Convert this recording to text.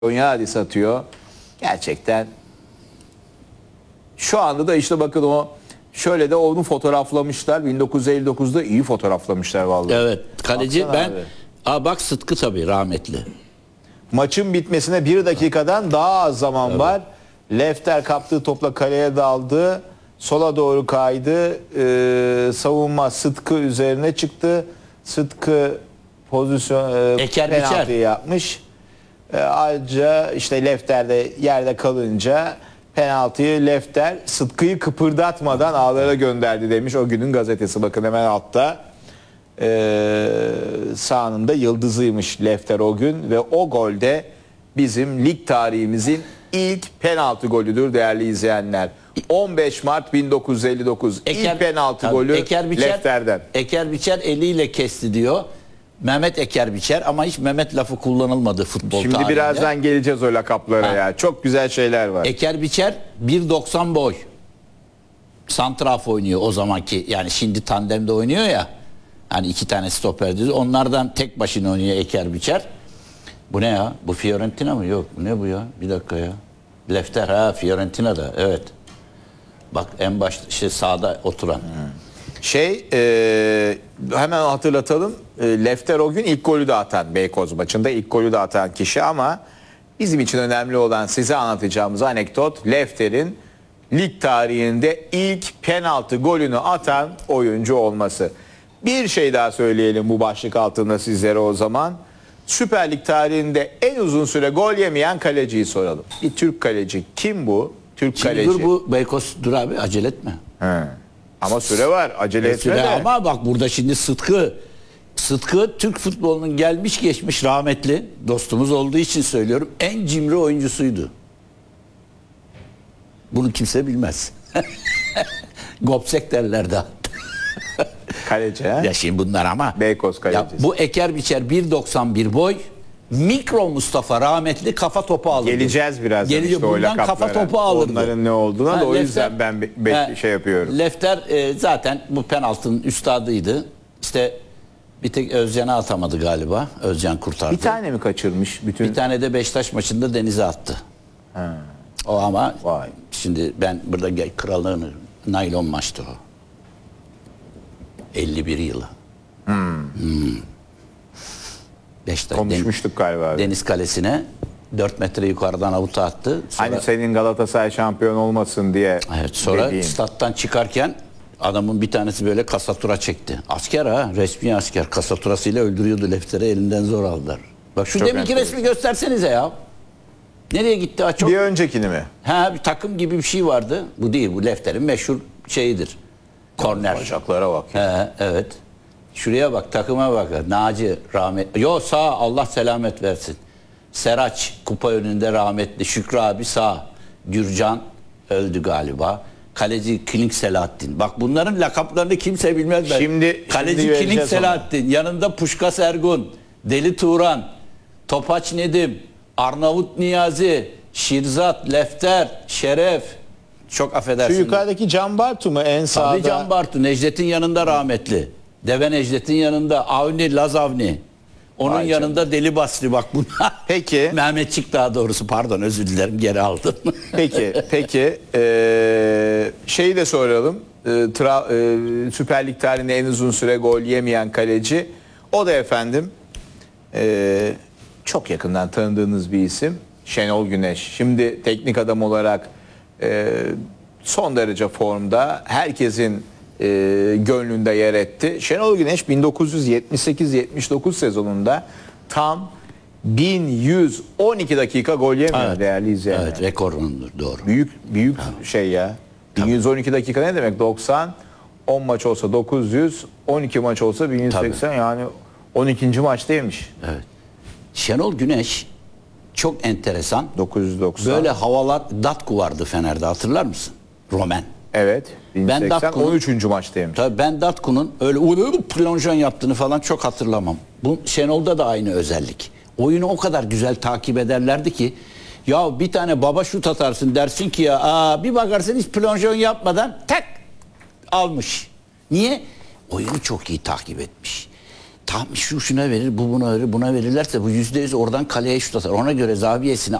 Hadi satıyor. Gerçekten şu anda da işte bakın o şöyle de onu fotoğraflamışlar. 1959'da iyi fotoğraflamışlar vallahi. Evet. Kaleci Baksana ben. abi. Bak Sıtkı tabii rahmetli. Maçın bitmesine 1 dakikadan daha az zaman var. Lefter kaptığı topla kaleye daldı. Sola doğru kaydı. Savunma Sıtkı üzerine çıktı. Sıtkı pozisyon penaltıyı yapmış. Ayrıca işte Lefter de yerde kalınca penaltıyı Lefter Sıtkı'yı kıpırdatmadan ağlara gönderdi demiş o günün gazetesi. Bakın hemen altta sahanında yıldızıymış Lefter o gün ve o golde bizim lig tarihimizin ilk penaltı golüdür değerli izleyenler. 15 Mart 1959 ilk penaltı golü Lefter'den. Eker Biçer eliyle kesti diyor. Mehmet Eker Biçer ama hiç Mehmet lafı kullanılmadı futbol Şimdi tarihinde. birazdan geleceğiz o lakaplara ya. Çok güzel şeyler var. Eker Biçer 1.90 boy. Santraf oynuyor o zamanki, yani şimdi tandemde oynuyor ya. Hani iki tane stoper düzü. Onlardan tek başına oynuyor Eker Biçer. Bu ne ya? Bu Fiorentina mı? Yok. Bu ne bu ya? Bir dakika ya. Lefter ha, Fiorentina'da. Evet. Bak en başta işte sağda oturan. Hemen hatırlatalım. Lefter o gün ilk golü de atan, Beykoz maçında ilk golü de atan kişi ama bizim için önemli olan size anlatacağımız anekdot Lefter'in lig tarihinde ilk penaltı golünü atan oyuncu olması. Bir şey daha söyleyelim bu başlık altında sizlere o zaman. Süper Lig tarihinde en uzun süre gol yemeyen kaleciyi soralım. Bir Türk kaleci. Kim bu? Türk Şimdi kaleci. dur bu Beykoz, dur abi acele etme. He. Ama süre var. Acele etme de. Ama bak burada şimdi Sıtkı Türk futbolunun gelmiş geçmiş rahmetli dostumuz olduğu için söylüyorum, en cimri oyuncusuydu. Bunu kimse bilmez. Gopsek derlerdi. Kaleci he? Ya şimdi bunlar ama. Beykoz kalecisi. Bu Eker Biçer 1.91 boy. Mikro Mustafa rahmetli kafa topu alırdı. Geleceğiz birazdan işte o bundan lakaplara. kafa topu alırdı. Onların ne olduğuna da o yüzden ben şey yapıyorum. Lefter zaten bu penaltının üstadıydı. İşte bir tek Özcan'a atamadı galiba. Özcan kurtardı. Bir tane mi kaçırmış bütün? Bir tane de Beşiktaş maçında denize attı. O ama Vay. şimdi ben burada kralını naylon maçtı o. 51 yılı. Beşiktaş Konuşmuştuk galiba. Deniz Kalesi'ne 4 metre yukarıdan avuta attı. Sonra, Hani senin Galatasaray şampiyon olmasın diye. evet, sonra dediğin. stat'tan çıkarken adamın bir tanesi böyle kasatura çekti. Asker ha, resmi asker kasaturasıyla öldürüyordu Lefter'i, elinden zor aldılar. Bak şu Çok deminki resmi göstersenize ya. Nereye gitti? Çok... Bir öncekini mi? Ha, bir takım gibi bir şey vardı. Bu değil, bu Lefter'in meşhur şeyidir. Korner. Bacaklara bak. Evet. Şuraya bak, takıma bak. Naci rahmetli. Yo sağ, Allah selamet versin. Seraç kupa önünde rahmetli. Şükrü abi sağ. Gürcan öldü galiba. Kaleci Kiling Selahattin. Bak bunların lakaplarını kimse bilmez. Kaleci Kiling Selahattin. Yanında Puşkas Ergun, Deli Turan, Topaç Nedim, Arnavut Niyazi, Şirzat, Lefter, Şeref. Çok affedersin. Şu yukarıdaki Can Bartu mu en sağda? Tabii Can Bartu. Necdet'in yanında rahmetli. Deve Necdet'in yanında Avni, Laz Avni. Onun Vay yanında canım. Deli Basri, bak bunlar. Peki. Mehmetçik daha doğrusu, pardon özür dilerim, geri aldım. Peki. Şeyi de soralım. Süper Lig tarihinde en uzun süre gol yemeyen kaleci. O da efendim çok yakından tanıdığınız bir isim. Şenol Güneş. Şimdi teknik adam olarak son derece formda. Herkesin gönlünde yer etti. Şenol Güneş 1978-79 sezonunda tam 1112 dakika gol yemiyor, Evet. değerli izleyenler. Evet, rekorundur, doğru. Büyük şey ya. 1112 dakika ne demek? 90, 10 maç olsa 900, 12 maç olsa 1180, yani 12. maçtaymış. Evet. Şenol Güneş çok enteresan. 990. Böyle havalar, Datku vardı Fener'de, hatırlar mısın? Roman. Evet. 1080, 13. maçtaymış. Tabii ben Datku'nun öyle plonjon yaptığını falan çok hatırlamam. Bu Şenol'da da aynı özellik. Oyunu o kadar güzel takip ederlerdi ki, ya bir tane baba şut atarsın dersin ki ya, bir bakarsın hiç plonjon yapmadan tak almış. Niye? Oyunu çok iyi takip etmiş. tam şu şuna verir, bu buna verir, buna verirlerse bu %100 oradan kaleye şut atar. Ona göre zaviyesini